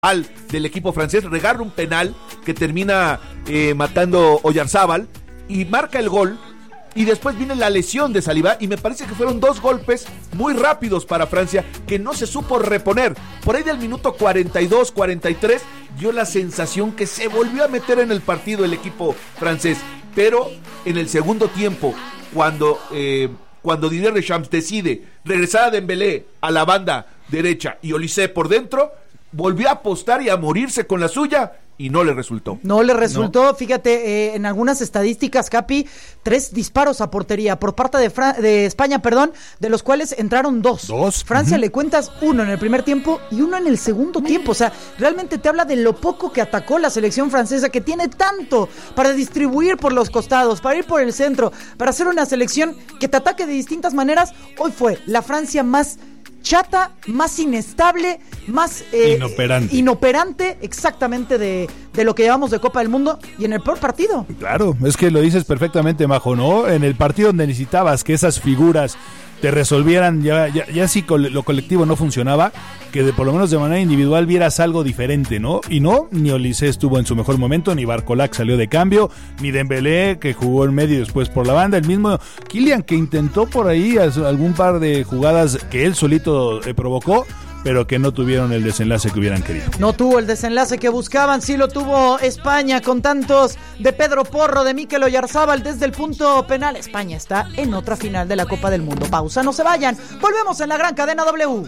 del equipo francés, regala un penal que termina matando Oyarzábal y marca el gol. Y después viene la lesión de Saliba y me parece que fueron 2 golpes muy rápidos para Francia que no se supo reponer. Por ahí del minuto 42, 43 dio la sensación que se volvió a meter en el partido el equipo francés. Pero en el segundo tiempo, cuando Didier Deschamps decide regresar a Dembélé a la banda derecha y Olise por dentro, volvió a apostar y a morirse con la suya y no le resultó. No. Fíjate, en algunas estadísticas, Capi, 3 disparos a portería por parte de España, de los cuales entraron 2. Francia le cuentas 1 en el primer tiempo y 1 en el segundo tiempo. O sea, realmente te habla de lo poco que atacó la selección francesa, que tiene tanto para distribuir por los costados, para ir por el centro, para hacer una selección que te ataque de distintas maneras. Hoy fue la Francia más chata, más inestable, más inoperante exactamente de lo que llevamos de Copa del Mundo y en el peor partido. Claro, es que lo dices perfectamente, Majo, ¿no? En el partido donde necesitabas que esas figuras te resolvieran, ya si lo colectivo no funcionaba, que por lo menos de manera individual vieras algo diferente, ¿no? Y no, ni Olise estuvo en su mejor momento, ni Barcola salió de cambio, ni Dembélé que jugó en medio y después por la banda, el mismo Kylian que intentó por ahí algún par de jugadas que él solito provocó, pero que no tuvieron el desenlace que hubieran querido. No tuvo el desenlace que buscaban, sí lo tuvo España con tantos de Pedro Porro, de Mikel Oyarzábal desde el punto penal. España está en otra final de la Copa del Mundo. Pausa, no se vayan, volvemos en la gran cadena W.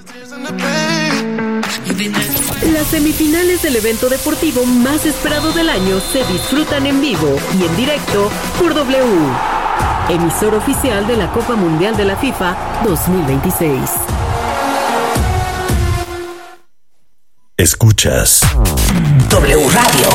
Las semifinales del evento deportivo más esperado del año se disfrutan en vivo y en directo por W, emisor oficial de la Copa Mundial de la FIFA 2026. Escuchas W Radio.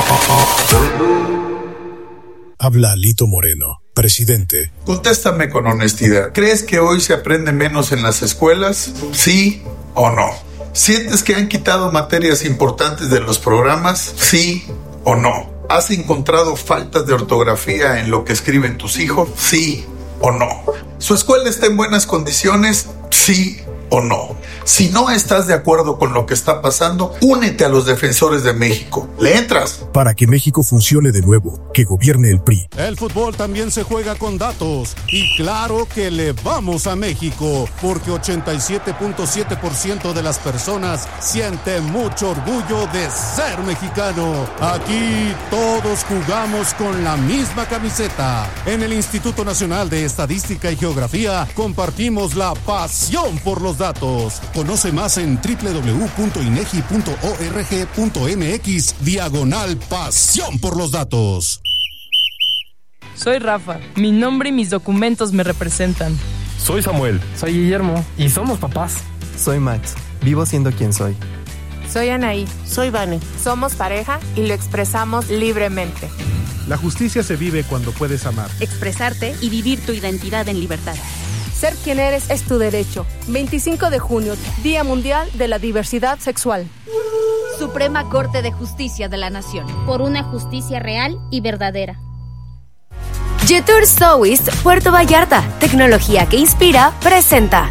Habla Lito Moreno, presidente. Contéstame con honestidad. ¿Crees que hoy se aprende menos en las escuelas? ¿Sí o no? ¿Sientes que han quitado materias importantes de los programas? ¿Sí o no? ¿Has encontrado faltas de ortografía en lo que escriben tus hijos? ¿Sí o no? ¿Su escuela está en buenas condiciones? ¿Sí o no? Si no estás de acuerdo con lo que está pasando, únete a los defensores de México. ¿Le entras? Para que México funcione de nuevo, que gobierne el PRI. El fútbol también se juega con datos. Y claro que le vamos a México, porque 87.7% de las personas siente mucho orgullo de ser mexicano. Aquí todos jugamos con la misma camiseta. En el Instituto Nacional de Estadística y Geografía compartimos la pasión por los datos. Conoce más en www.inegi.org.mx/pasión por los datos. Soy Rafa. Mi nombre y mis documentos me representan. Soy Samuel. Soy Guillermo. Y somos papás. Soy Max. Vivo siendo quien soy. Soy Anaí. Soy Vane. Somos pareja y lo expresamos libremente. La justicia se vive cuando puedes amar, expresarte y vivir tu identidad en libertad. Ser quien eres es tu derecho. 25 de junio, Día Mundial de la Diversidad Sexual. Suprema Corte de Justicia de la Nación. Por una justicia real y verdadera. Jetours Towist Puerto Vallarta. Tecnología que inspira, presenta.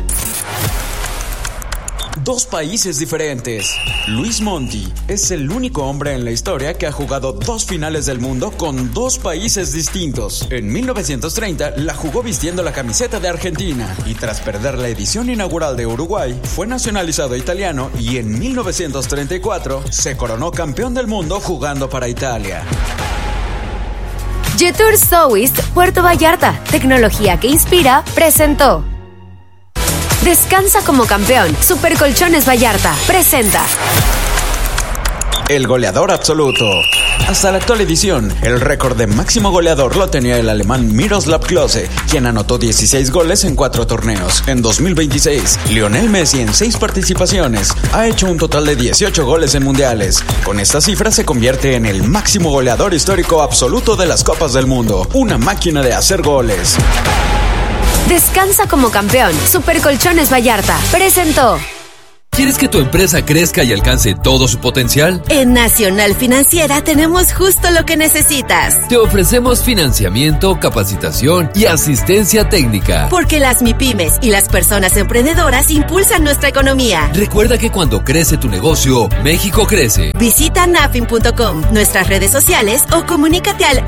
2 países diferentes. Luis Monti es el único hombre en la historia que ha jugado 2 finales del mundo con 2 países distintos. En 1930 la jugó vistiendo la camiseta de Argentina y tras perder la edición inaugural de Uruguay fue nacionalizado italiano y en 1934 se coronó campeón del mundo jugando para Italia. Jetours Towist Puerto Vallarta. Tecnología que inspira, presentó. Descansa como campeón. Supercolchones Vallarta presenta. El goleador absoluto. Hasta la actual edición, el récord de máximo goleador lo tenía el alemán Miroslav Klose, quien anotó 16 goles en 4 torneos. En 2026, Lionel Messi en 6 participaciones ha hecho un total de 18 goles en mundiales. Con esta cifra se convierte en el máximo goleador histórico absoluto de las Copas del Mundo. Una máquina de hacer goles. Descansa como campeón. Supercolchones Vallarta presentó. ¿Quieres que tu empresa crezca y alcance todo su potencial? En Nacional Financiera tenemos justo lo que necesitas. Te ofrecemos financiamiento, capacitación y asistencia técnica. Porque las MIPYMES y las personas emprendedoras impulsan nuestra economía. Recuerda que cuando crece tu negocio, México crece. Visita nafin.com, nuestras redes sociales o comunícate al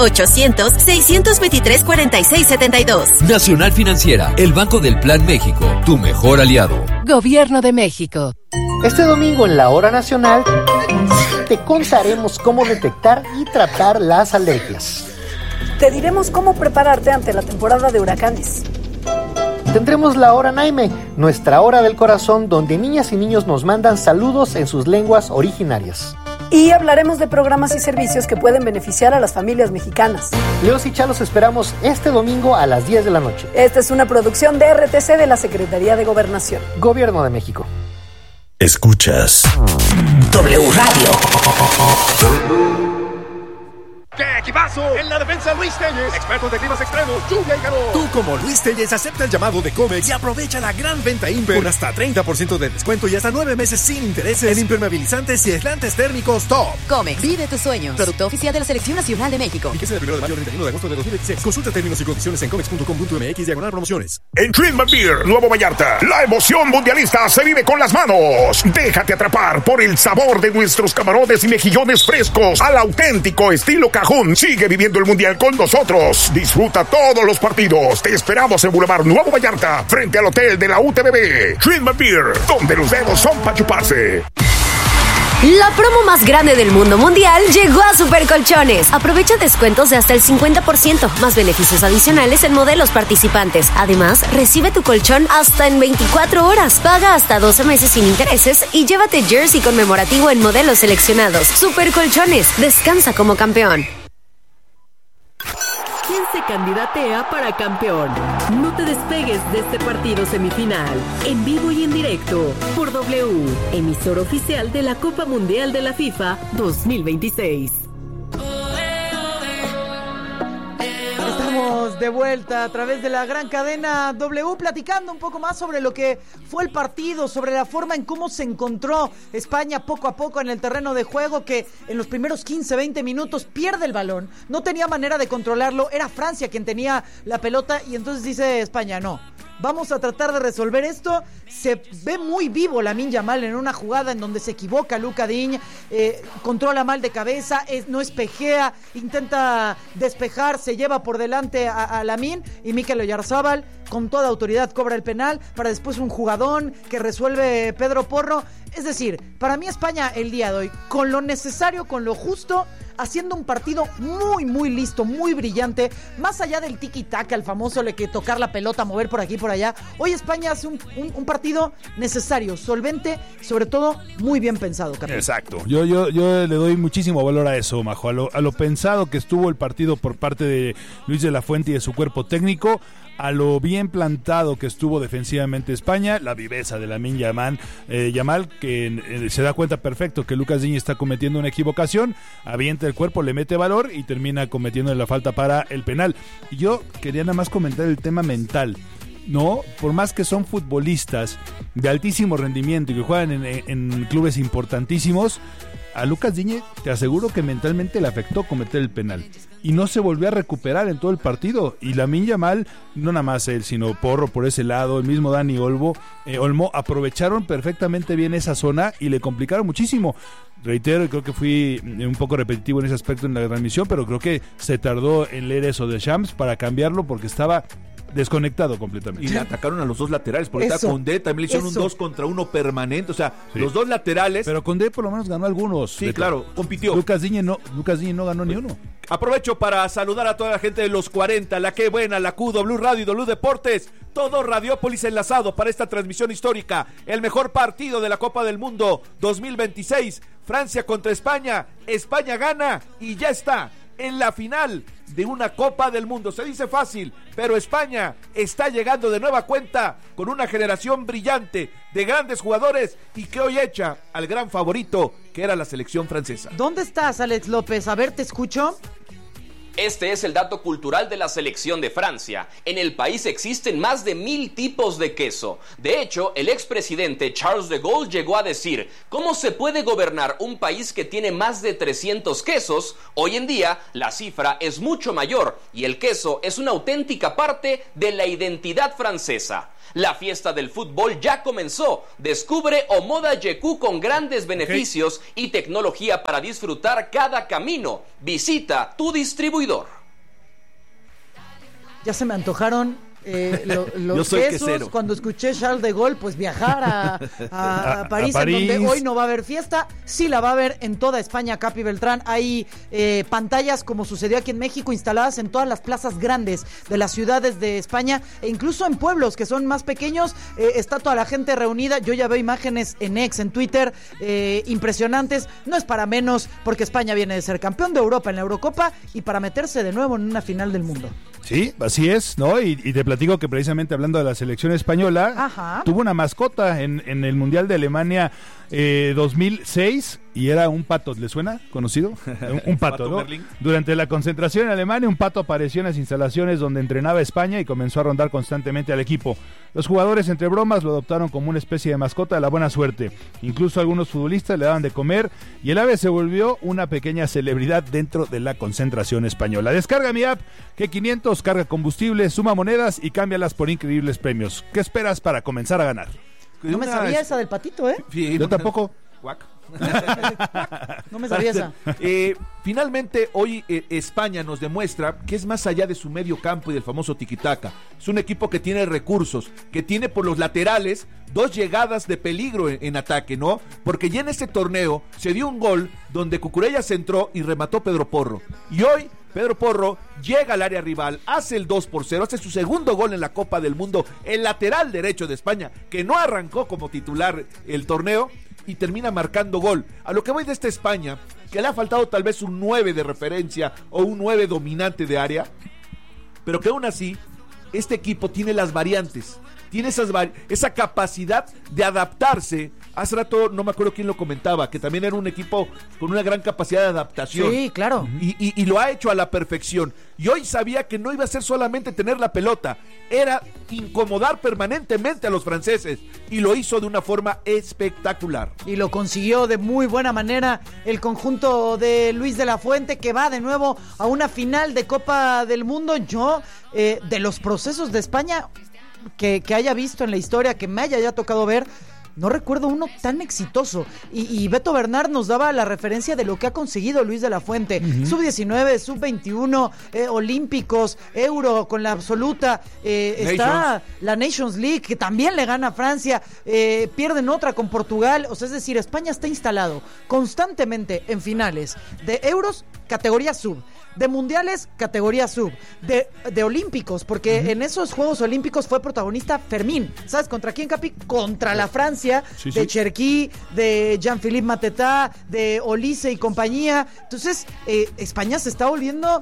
800-623-4672. Nacional Financiera, el Banco del Plan México, tu mejor aliado. Gobierno de México. Este domingo en la Hora Nacional te contaremos cómo detectar y tratar las alergias. Te diremos cómo prepararte ante la temporada de huracanes. Tendremos la Hora Naime, nuestra hora del corazón, donde niñas y niños nos mandan saludos en sus lenguas originarias. Y hablaremos de programas y servicios que pueden beneficiar a las familias mexicanas. Leos y Chalos esperamos este domingo a las 10 de la noche. Esta es una producción de RTC de la Secretaría de Gobernación. Gobierno de México. Escuchas W Radio. ¡Qué equipazo! En la defensa, Luis Telles, expertos de climas extremos, lluvia y calor. Tú, como Luis Telles, acepta el llamado de Comex y aprovecha la gran venta Imper con hasta 30% de descuento y hasta 9 meses sin intereses en impermeabilizantes y aislantes térmicos Top. Comex, vive tus sueños. Producto oficial de la Selección Nacional de México. Fíjese del 1 de mayo al 31 de agosto de 2016. Consulta términos y condiciones en comex.com.mx/promociones. En Trinman Beer, Nuevo Vallarta, la emoción mundialista se vive con las manos. Déjate atrapar por el sabor de nuestros camarones y mejillones frescos al auténtico estilo cajún. Sigue viviendo el mundial con nosotros. Disfruta todos los partidos. Te esperamos en Boulevard Nuevo Vallarta, frente al hotel de la UTBB. Trinman Beer, donde los dedos son para chuparse. La promo más grande del mundo mundial llegó a Supercolchones. Aprovecha descuentos de hasta el 50%, más beneficios adicionales en modelos participantes. Además, recibe tu colchón hasta en 24 horas. Paga hasta 12 meses sin intereses y llévate jersey conmemorativo en modelos seleccionados. Supercolchones, descansa como campeón. ¿Quién se candidatea para campeón? No te despegues de este partido semifinal, en vivo y en directo, por W, emisor oficial de la Copa Mundial de la FIFA 2026. Estamos de vuelta a través de la gran cadena W, platicando un poco más sobre lo que fue el partido, sobre la forma en cómo se encontró España poco a poco en el terreno de juego, que en los primeros 15-20 minutos pierde el balón, no tenía manera de controlarlo, era Francia quien tenía la pelota y entonces dice España, no, vamos a tratar de resolver esto. Se ve muy vivo Lamine Yamal en una jugada en donde se equivoca Luka Digne, controla mal de cabeza, no espejea, intenta despejar, se lleva por delante a Lamine y Mikel Oyarzabal con toda autoridad cobra el penal para después un jugadón que resuelve Pedro Porro. Es decir, para mí España el día de hoy, con lo necesario, con lo justo, haciendo un partido muy, muy listo, muy brillante, más allá del tiki-taka, el famoso de que tocar la pelota, mover por aquí y por allá. Hoy España hace un partido necesario, solvente, sobre todo muy bien pensado, Carlos. Exacto. Yo le doy muchísimo valor a eso, Majo, a lo pensado que estuvo el partido por parte de Luis de la Fuente y de su cuerpo técnico, a lo bien plantado que estuvo defensivamente España, la viveza de Lamine Yamal, que se da cuenta perfecto que Lucas Digne está cometiendo una equivocación, avienta el cuerpo, le mete valor y termina cometiendo la falta para el penal. Y yo quería nada más comentar el tema mental. No, por más que son futbolistas de altísimo rendimiento y que juegan en clubes importantísimos, a Lucas Digne te aseguro que mentalmente le afectó cometer el penal y no se volvió a recuperar en todo el partido. Y Lamine Yamal, no nada más él, sino Porro por ese lado, el mismo Dani Olmo, aprovecharon perfectamente bien esa zona y le complicaron muchísimo. Reitero, y creo que fui un poco repetitivo en ese aspecto en la transmisión, pero creo que se tardó en leer eso de Shams para cambiarlo porque estaba desconectado completamente. Y le atacaron a los dos laterales, porque está Condé, también le hicieron un 2 contra 1 permanente, o sea, sí. Los dos laterales. Pero Condé por lo menos ganó algunos. Sí, claro, compitió. Lucas Digne no ganó ni uno. Aprovecho para saludar a toda la gente de los 40, la que buena, la Q, W Radio y W Deportes, todo Radiópolis enlazado para esta transmisión histórica, el mejor partido de la Copa del Mundo 2026, Francia contra España, España gana y ya está en la final de una Copa del Mundo. Se dice fácil, pero España está llegando de nueva cuenta con una generación brillante de grandes jugadores y que hoy echa al gran favorito que era la selección francesa. ¿Dónde estás, Alex López? A ver, te escucho. Este es el dato cultural de la selección de Francia. En el país existen más de 1000 tipos de queso. De hecho, el expresidente Charles de Gaulle llegó a decir: ¿cómo se puede gobernar un país que tiene más de 300 quesos? Hoy en día, la cifra es mucho mayor y el queso es una auténtica parte de la identidad francesa. La fiesta del fútbol ya comenzó. Descubre Omoda Yecu con grandes beneficios y tecnología para disfrutar cada camino. Visita tu distribuidor. Ya se me antojaron los quesos. Cuando escuché Charles de Gaulle, pues viajar a París, en donde hoy no va a haber fiesta. Sí la va a haber en toda España, Capi Beltrán. Hay pantallas, como sucedió aquí en México, instaladas en todas las plazas grandes de las ciudades de España, e incluso en pueblos que son más pequeños. Está toda la gente reunida. Yo ya veo imágenes en X, en Twitter, impresionantes. No es para menos, porque España viene de ser campeón de Europa en la Eurocopa y para meterse de nuevo en una final del mundo. Sí, así es, ¿no? Y te platico que precisamente hablando de la selección española, tuvo una mascota en el Mundial de Alemania 2006 y era un pato. ¿Le suena? ¿Conocido? Un pato, ¿no? Merlin. Durante la concentración en Alemania, un pato apareció en las instalaciones donde entrenaba España y comenzó a rondar constantemente al equipo. Los jugadores, entre bromas, lo adoptaron como una especie de mascota de la buena suerte. Incluso algunos futbolistas le daban de comer y el ave se volvió una pequeña celebridad dentro de la concentración española. Descarga mi app G500, carga combustible, suma monedas y cámbialas por increíbles premios. ¿Qué esperas para comenzar a ganar? No me sabía esa del patito, ¿eh? Sí, yo tampoco. No me sabía esa. Finalmente, hoy España nos demuestra que es más allá de su medio campo y del famoso tiquitaca. Es un equipo que tiene recursos, que tiene por los laterales 2 llegadas de peligro en ataque, ¿no? Porque ya en este torneo se dio un gol donde Cucurella centró y remató Pedro Porro. Y hoy Pedro Porro llega al área rival, hace el 2-0, hace su segundo gol en la Copa del Mundo, el lateral derecho de España, que no arrancó como titular el torneo, y termina marcando gol. A lo que voy de esta España, que le ha faltado tal vez un 9 de referencia o un 9 dominante de área, pero que aún así, este equipo tiene las variantes, tiene esa capacidad de adaptarse. Hace rato, no me acuerdo quién lo comentaba, que también era un equipo con una gran capacidad de adaptación. Sí, claro. Y lo ha hecho a la perfección. Y hoy sabía que no iba a ser solamente tener la pelota, era incomodar permanentemente a los franceses. Y lo hizo de una forma espectacular. Y lo consiguió de muy buena manera el conjunto de Luis de la Fuente, que va de nuevo a una final de Copa del Mundo. Yo, de los procesos de España que haya visto en la historia, que me haya ya tocado ver, no recuerdo uno tan exitoso. Y Beto Bernard nos daba la referencia de lo que ha conseguido Luis de la Fuente. Sub-19, sub-21, olímpicos, Euro con la absoluta. Está la Nations League, que también le gana a Francia. Pierden otra con Portugal. O sea, es decir, España está instalado constantemente en finales de Euros, categoría sub. De mundiales, categoría sub. De olímpicos, porque en esos Juegos Olímpicos fue protagonista Fermín. ¿Sabes contra quién, Capi? Contra la Francia, de Cherki, de Jean-Philippe Mateta, de Olise y compañía. Entonces, España se está volviendo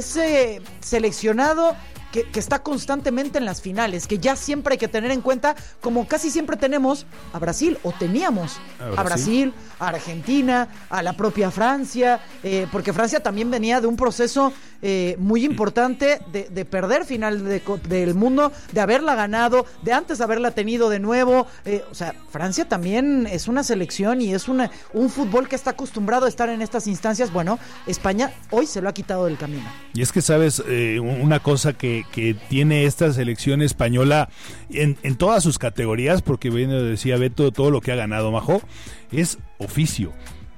ese seleccionado que está constantemente en las finales, que ya siempre hay que tener en cuenta, como casi siempre tenemos a Brasil, o teníamos a Brasil, a Argentina, a la propia Francia, porque Francia también venía de un proceso muy importante de perder final del mundo, de haberla ganado, de antes haberla tenido de nuevo. O sea, Francia también es una selección y es un fútbol que está acostumbrado a estar en estas instancias. Bueno, España hoy se lo ha quitado del camino. Y es que sabes, una cosa que tiene esta selección española en todas sus categorías, porque bien decía Beto, todo lo que ha ganado, Majo, es oficio.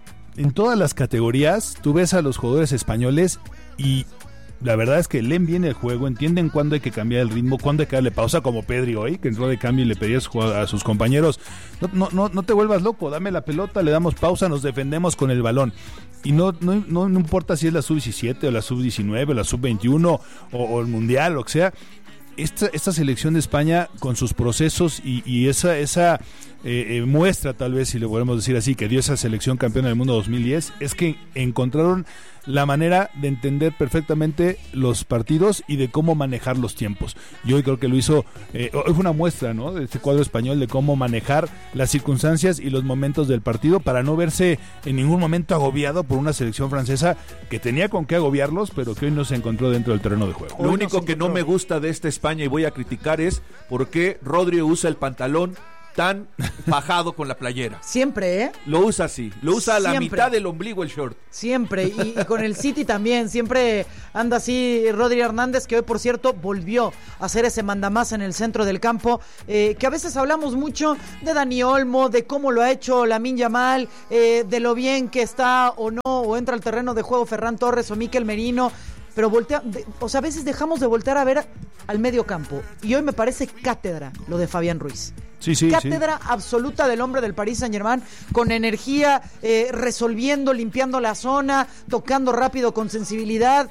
En todas las categorías tú ves a los jugadores españoles y la verdad es que leen bien el juego, entienden cuándo hay que cambiar el ritmo, cuándo hay que darle pausa, como Pedri hoy, que entró de cambio y le pedía a sus compañeros, no te vuelvas loco, dame la pelota, le damos pausa, nos defendemos con el balón. Y no importa si es la sub-17 o la sub-19 o la sub-21 o el mundial, o que sea, esta selección de España con sus procesos y esa muestra, tal vez si le podemos decir así, que dio esa selección campeona del mundo 2010, es que encontraron la manera de entender perfectamente los partidos y de cómo manejar los tiempos. Y hoy creo que lo hizo, hoy fue una muestra, ¿no?, de este cuadro español de cómo manejar las circunstancias y los momentos del partido para no verse en ningún momento agobiado por una selección francesa que tenía con qué agobiarlos, pero que hoy no se encontró dentro del terreno de juego. Lo único que no me gusta de esta España y voy a criticar es por qué Rodri usa el pantalón tan bajado con la playera. Siempre, ¿eh? Lo usa así, lo usa a la Siempre. mitad del ombligo el short. Siempre, y con el City también, siempre anda así Rodri Hernández, que hoy por cierto volvió a hacer ese mandamás en el centro del campo, que a veces hablamos mucho de Dani Olmo, de cómo lo ha hecho Lamine Yamal, de lo bien que está o no, o entra al terreno de juego Ferran Torres o Mikel Merino, pero a veces dejamos de voltear a ver al medio campo, y hoy me parece cátedra lo de Fabián Ruiz. Cátedra absoluta del hombre del Paris Saint-Germain, con energía, resolviendo, limpiando la zona, tocando rápido con sensibilidad,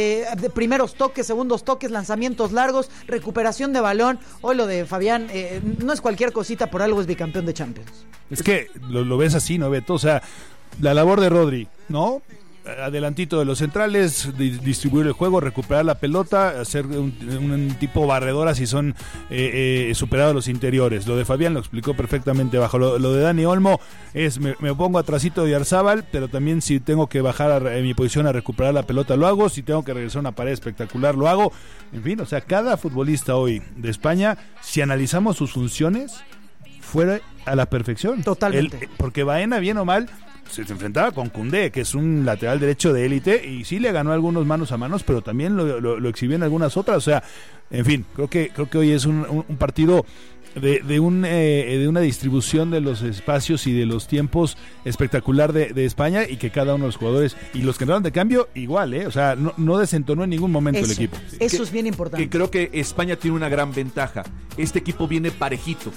de primeros toques, segundos toques, lanzamientos largos, recuperación de balón. Hoy lo de Fabián no es cualquier cosita, por algo es bicampeón de Champions. Es que lo ves así, ¿no, Beto? O sea, la labor de Rodri, ¿no? Adelantito de los centrales, distribuir el juego, recuperar la pelota, hacer un tipo barredora si son superados los interiores. Lo de Fabián lo explicó perfectamente bajo. Lo de Dani Olmo es me pongo atrasito de Oyarzábal, pero también si tengo que bajar en mi posición a recuperar la pelota lo hago, si tengo que regresar a una pared espectacular lo hago. En fin, o sea, cada futbolista hoy de España, si analizamos sus funciones, fuera a la perfección. Totalmente. Porque Baena, bien o mal, se enfrentaba con Koundé, que es un lateral derecho de élite, y sí le ganó algunos manos a manos, pero también lo exhibió en algunas otras. O sea, en fin, creo que hoy es un partido de una distribución de los espacios y de los tiempos espectacular de España, y que cada uno de los jugadores y los que entraron de cambio igual, o sea, no desentonó en ningún momento el equipo. Eso es bien importante. Que creo que España tiene una gran ventaja. Este equipo viene parejito.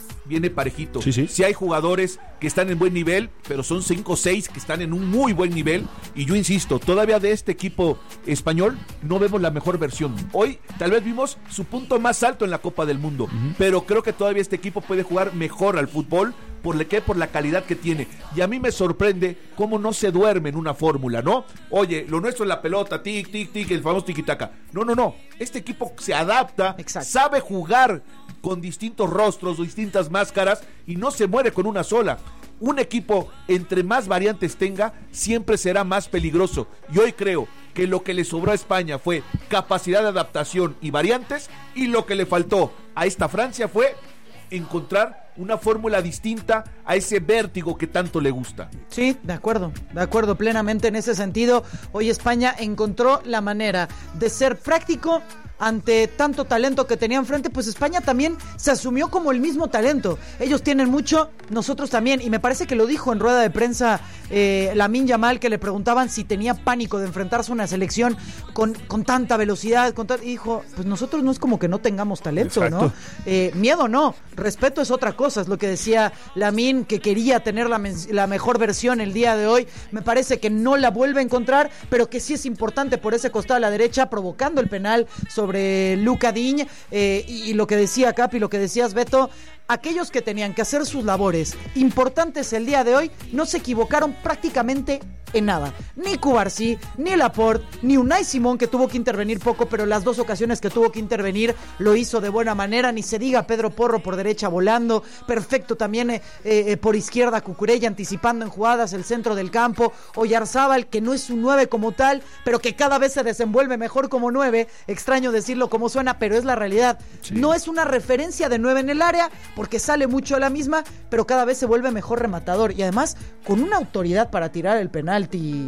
Sí. Sí hay jugadores que están en buen nivel, pero son 5 o 6 que están en un muy buen nivel, y yo insisto, todavía de este equipo español no vemos la mejor versión. Hoy tal vez vimos su punto más alto en la Copa del Mundo, pero creo que todavía este equipo puede jugar mejor al fútbol por la calidad que tiene. Y a mí me sorprende cómo no se duerme en una fórmula, ¿no? Oye, lo nuestro es la pelota, tic, tic, tic, el famoso tiki-taka. No. Este equipo se adapta, sabe jugar con distintos rostros, distintas máscaras, y no se muere con una sola. Un equipo, entre más variantes tenga, siempre será más peligroso. Y hoy creo que lo que le sobró a España fue capacidad de adaptación y variantes, y lo que le faltó a esta Francia fue encontrar una fórmula distinta a ese vértigo que tanto le gusta. Sí, de acuerdo plenamente en ese sentido. Hoy España encontró la manera de ser práctico ante tanto talento que tenía enfrente. Pues España también se asumió como el mismo talento. Ellos tienen mucho, nosotros también, y me parece que lo dijo en rueda de prensa Lamine Yamal, que le preguntaban si tenía pánico de enfrentarse a una selección con tanta velocidad, y dijo, pues nosotros no es como que no tengamos talento. Exacto. ¿No? Miedo no, respeto es otra cosa, es lo que decía Lamine, que quería tener la mejor versión el día de hoy. Me parece que no la vuelve a encontrar, pero que sí es importante por ese costado a la derecha, provocando el penal sobre Luka Digne, y lo que decía Capi, lo que decías, Beto, aquellos que tenían que hacer sus labores importantes el día de hoy no se equivocaron prácticamente en nada. Ni Cubarsí, ni Laporte, ni Unai Simón, que tuvo que intervenir poco, pero las dos ocasiones que tuvo que intervenir lo hizo de buena manera. Ni se diga Pedro Porro por derecha volando, perfecto también por izquierda Cucurella anticipando en jugadas el centro del campo. Oyarzábal, que no es un 9 como tal, pero que cada vez se desenvuelve mejor como 9, extraño decirlo como suena, pero es la realidad. Sí. No es una referencia de 9 en el área, porque sale mucho a la misma, pero cada vez se vuelve mejor rematador, y además con una autoridad para tirar el penalti,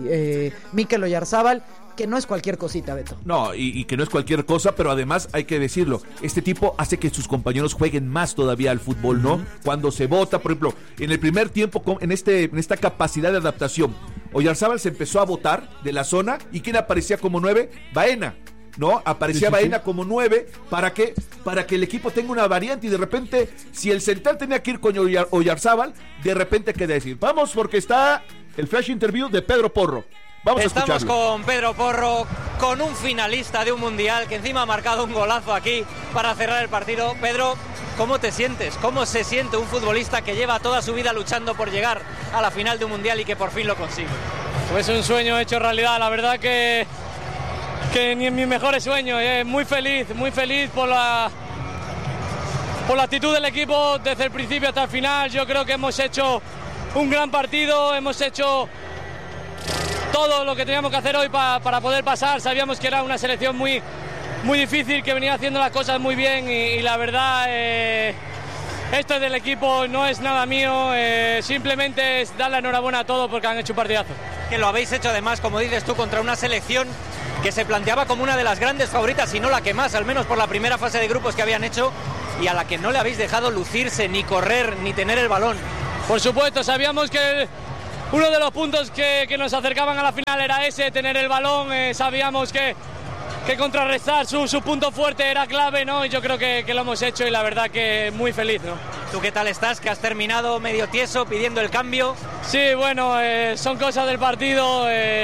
Mikel Oyarzábal, que no es cualquier cosita, Beto. No, y que no es cualquier cosa, pero además hay que decirlo, este tipo hace que sus compañeros jueguen más todavía al fútbol, ¿no? Cuando se bota, por ejemplo, en el primer tiempo, en esta capacidad de adaptación, Oyarzábal se empezó a botar de la zona, ¿y quién aparecía como 9? Baena, ¿no? Aparecía Baena como 9, ¿para qué? Para que el equipo tenga una variante, y de repente, si el central tenía que ir con Oyarzábal, de repente queda decir, vamos, porque está el flash interview de Pedro Porro. Vamos a escucharlo. Estamos con Pedro Porro, con un finalista de un mundial que encima ha marcado un golazo aquí para cerrar el partido. Pedro, ¿cómo te sientes? ¿Cómo se siente un futbolista que lleva toda su vida luchando por llegar a la final de un mundial y que por fin lo consigue? Pues un sueño hecho realidad, la verdad que ni en mis mejores sueños. Muy feliz por la actitud del equipo desde el principio hasta el final. Yo creo que hemos hecho un gran partido, hemos hecho todo lo que teníamos que hacer hoy para poder pasar. Sabíamos que era una selección muy difícil, que venía haciendo las cosas muy bien y la verdad esto es del equipo, no es nada mío, simplemente es dar la enhorabuena a todos porque han hecho un partidazo. Que lo habéis hecho además, como dices tú, contra una selección que se planteaba como una de las grandes favoritas, si no la que más, al menos por la primera fase de grupos que habían hecho, y a la que no le habéis dejado lucirse, ni correr, ni tener el balón. Por supuesto, sabíamos que uno de los puntos que nos acercaban a la final era ese, tener el balón. Sabíamos que contrarrestar su punto fuerte era clave, ¿no? Y yo creo que lo hemos hecho y la verdad que muy feliz, ¿no? ¿Tú qué tal estás? Que has terminado medio tieso pidiendo el cambio. Sí, bueno, son cosas del partido.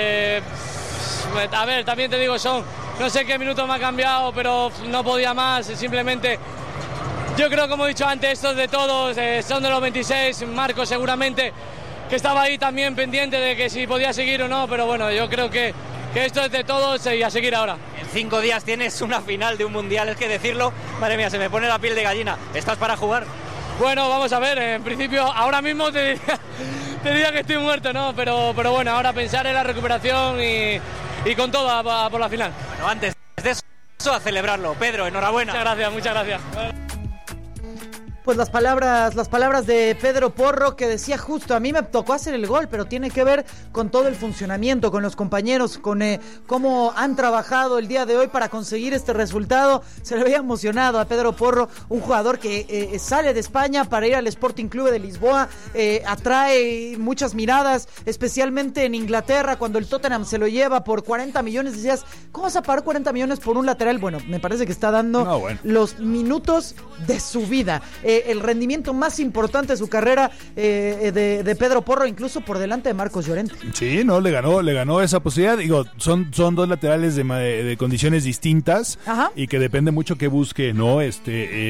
A ver, también te digo, no sé qué minuto me ha cambiado, pero no podía más, simplemente. Yo creo, como he dicho antes, estos de todos, son de los 26, Marco seguramente, que estaba ahí también pendiente de que si podía seguir o no, pero bueno, yo creo que esto es de todos y a seguir ahora. En 5 días tienes una final de un mundial, es que decirlo, madre mía, se me pone la piel de gallina. ¿Estás para jugar? Bueno, vamos a ver, en principio, ahora mismo te diría que estoy muerto, ¿no? Pero bueno, ahora pensar en la recuperación y con todo por la final. Bueno, antes de eso, a celebrarlo. Pedro, enhorabuena. Muchas gracias. Pues las palabras de Pedro Porro, que decía justo, a mí me tocó hacer el gol, pero tiene que ver con todo el funcionamiento, con los compañeros, con cómo han trabajado el día de hoy para conseguir este resultado. Se le veía emocionado a Pedro Porro, un jugador que sale de España para ir al Sporting Club de Lisboa, atrae muchas miradas, especialmente en Inglaterra, cuando el Tottenham se lo lleva por 40 millones, decías, ¿cómo vas a pagar 40 millones por un lateral? Bueno, me parece que está dando los minutos de su vida. El rendimiento más importante de su carrera de Pedro Porro, incluso por delante de Marcos Llorente. Sí, no, le ganó esa posibilidad. Digo, son dos laterales de condiciones distintas. Ajá. Y que depende mucho que busque, ¿no? Luis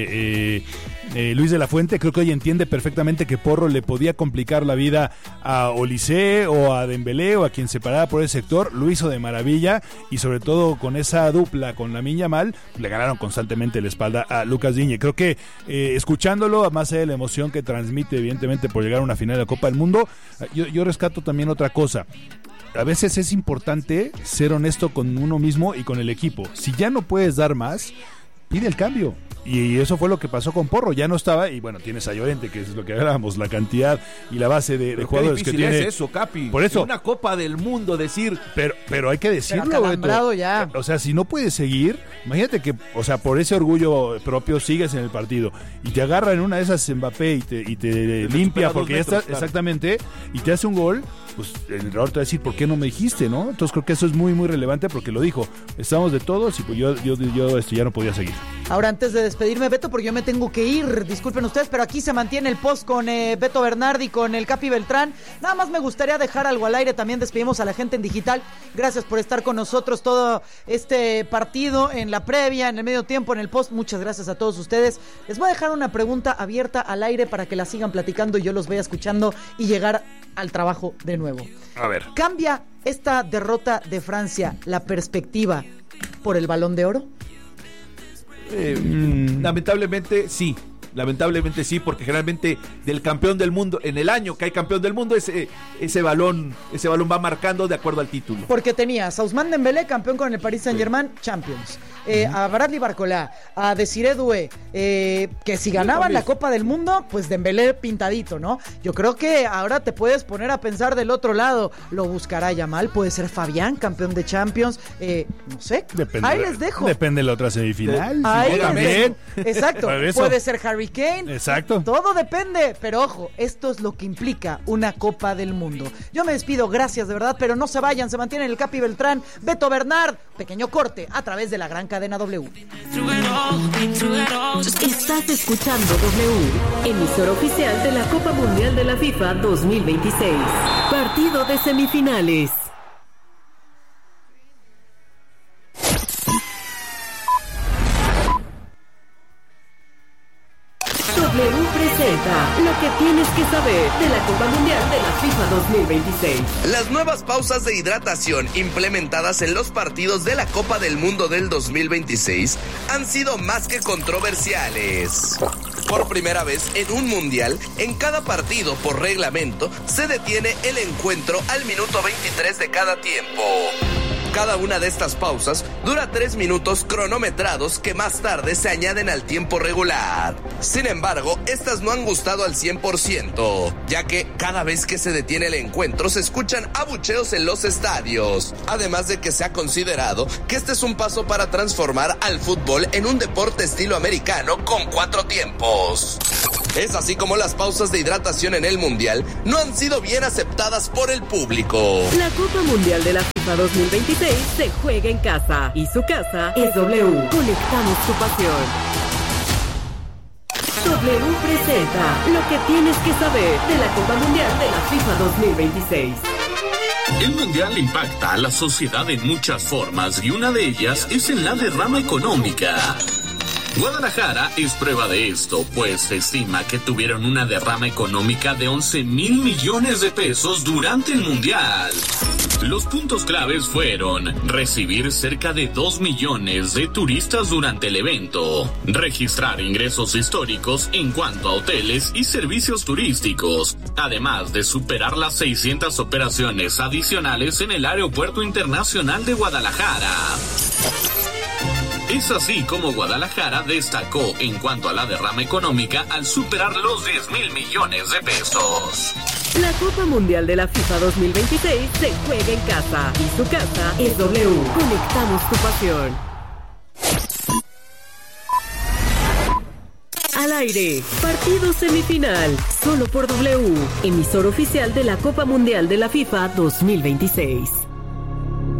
de la Fuente creo que hoy entiende perfectamente que Porro le podía complicar la vida a Olise o a Dembélé o a quien se parara por ese sector. Lo hizo de maravilla y sobre todo con esa dupla con Lamine Yamal le ganaron constantemente la espalda a Lucas Digne. Creo que escuchándolo, más allá de la emoción que transmite evidentemente por llegar a una final de la Copa del Mundo, yo rescato también otra cosa. A veces es importante ser honesto con uno mismo y con el equipo. Si ya no puedes dar más, pide el cambio. Y eso fue lo que pasó con Porro, ya no estaba, y bueno, tienes a Llorente, que es lo que hablábamos, la cantidad y la base de jugadores que tiene. Es eso, Capi. Por eso. En una Copa del Mundo decir. Pero hay que decirlo, Beto. Ya. O sea, si no puedes seguir, imagínate que, o sea, por ese orgullo propio sigues en el partido y te agarra en una de esas Mbappé y te limpia porque ya está, claro. Exactamente, y te hace un gol. Pues el entrenador te va a decir, ¿por qué no me dijiste, no? Entonces creo que eso es muy, muy relevante porque lo dijo. Estamos de todos y pues yo ya no podía seguir. Ahora, antes de despedirme, Beto, porque yo me tengo que ir, disculpen ustedes, pero aquí se mantiene el post con Beto Bernardi, con el Capi Beltrán. Nada más me gustaría dejar algo al aire, también despedimos a la gente en digital. Gracias por estar con nosotros todo este partido, en la previa, en el medio tiempo, en el post. Muchas gracias a todos ustedes. Les voy a dejar una pregunta abierta al aire para que la sigan platicando y yo los vaya escuchando y llegar al trabajo de nuevo. A ver. ¿Cambia esta derrota de Francia la perspectiva por el Balón de Oro? Lamentablemente sí, porque generalmente del campeón del mundo, en el año que hay campeón del mundo, ese balón va marcando de acuerdo al título. Porque tenías a Ousmane Dembélé, campeón con el Paris Saint-Germain, Champions. A Bradley Barcola, a Desiré Doué, que si ganaban la Copa del Mundo, pues Dembélé pintadito, ¿no? Yo creo que ahora te puedes poner a pensar del otro lado. Lo buscará Yamal, puede ser Fabián, campeón de Champions, no sé. Ahí les dejo. Depende de la otra semifinal. Ahí también. Exacto. Puede ser Harry Kane. Exacto. Todo depende, pero ojo, esto es lo que implica una Copa del Mundo. Yo me despido, gracias de verdad, pero no se vayan, se mantienen el Capi Beltrán, Beto Bernard, pequeño corte a través de la gran cadena W. Estás escuchando W, emisora oficial de la Copa Mundial de la FIFA 2026. Partido de semifinales. que tienes que saber de la Copa Mundial de la FIFA 2026. Las nuevas pausas de hidratación implementadas en los partidos de la Copa del Mundo del 2026 han sido más que controversiales. Por primera vez en un mundial, en cada partido por reglamento se detiene el encuentro al minuto 23 de cada tiempo. Cada una de estas pausas dura 3 minutos cronometrados que más tarde se añaden al tiempo regular. Sin embargo, estas no han gustado al 100%, ya que cada vez que se detiene el encuentro se escuchan abucheos en los estadios. Además de que se ha considerado que este es un paso para transformar al fútbol en un deporte estilo americano con 4 tiempos. Es así como las pausas de hidratación en el Mundial no han sido bien aceptadas por el público. La Copa Mundial de la FIFA 2026 se juega en casa y su casa es W. Conectamos tu pasión. W presenta lo que tienes que saber de la Copa Mundial de la FIFA 2026. El Mundial impacta a la sociedad en muchas formas y una de ellas es en la derrama económica. Guadalajara es prueba de esto, pues se estima que tuvieron una derrama económica de 11,000 millones de pesos durante el Mundial. Los puntos claves fueron recibir cerca de 2 millones de turistas durante el evento, registrar ingresos históricos en cuanto a hoteles y servicios turísticos, además de superar las 600 operaciones adicionales en el Aeropuerto Internacional de Guadalajara. Es así como Guadalajara destacó en cuanto a la derrama económica al superar los 10,000 millones de pesos. La Copa Mundial de la FIFA 2026 se juega en casa y su casa es W. Conectamos tu pasión. Al aire, partido semifinal, solo por W, emisor oficial de la Copa Mundial de la FIFA 2026.